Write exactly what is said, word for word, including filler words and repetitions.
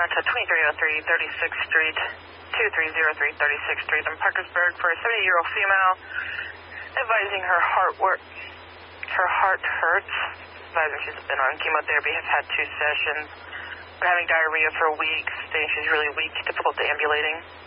Atlanta, twenty-three oh three thirty-sixth Street, two three oh three thirty-sixth Street in Parkersburg for a seventy-year-old female, advising her heart work, her heart hurts, advising she's been on chemotherapy, has had two sessions, been having diarrhea for weeks, saying she's really weak, difficult deambulating.